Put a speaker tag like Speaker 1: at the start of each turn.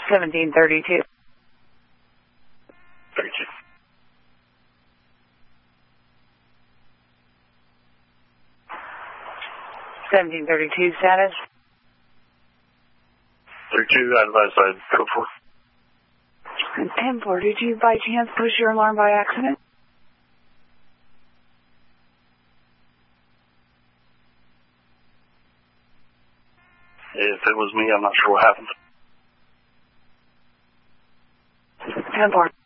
Speaker 1: 1732.
Speaker 2: 32.
Speaker 1: 1732 status.
Speaker 2: 32, advise side, code 4.
Speaker 1: 10-4, did you by chance push your alarm by accident?
Speaker 2: If it was me, I'm not sure what happened.
Speaker 1: 10-4.